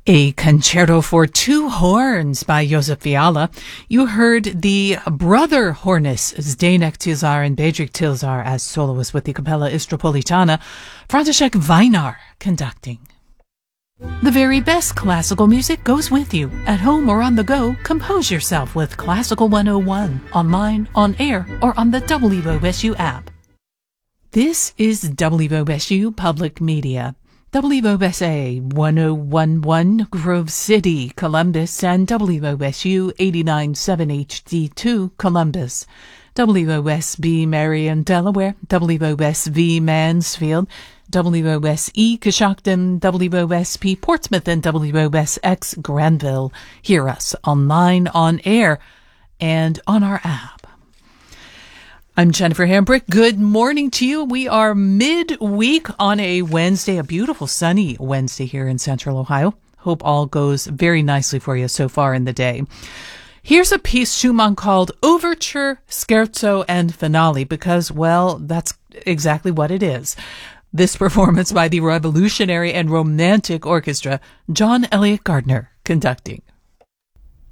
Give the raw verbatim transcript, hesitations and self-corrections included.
A Concerto for Two Horns by Josef Fiala. You heard the brother hornists Zdenek Tilzar and Bedřich Tilzar as soloists with the Capella Istropolitana, František Weinar conducting. The very best classical music goes with you. At home or on the go, compose yourself with Classical one oh one, online, on air, or on the W O S U app. This is W O S U Public Media. W O S A one oh one point one Grove City, Columbus, and W O S U eighty-nine point seven H D two, Columbus. W O S B Marion, Delaware, W O S V Mansfield, W O S E Coshocton, W O S P Portsmouth, and W O S X Granville. Hear us online, on air, and on our app. I'm Jennifer Hambrick. Good morning to you. We are midweek on a Wednesday, a beautiful sunny Wednesday here in Central Ohio. Hope all goes very nicely for you so far in the day. Here's a piece Schumann called Overture, Scherzo, and Finale because, well, that's exactly what it is. This performance by the Revolutionary and Romantic Orchestra, John Elliott Gardner conducting.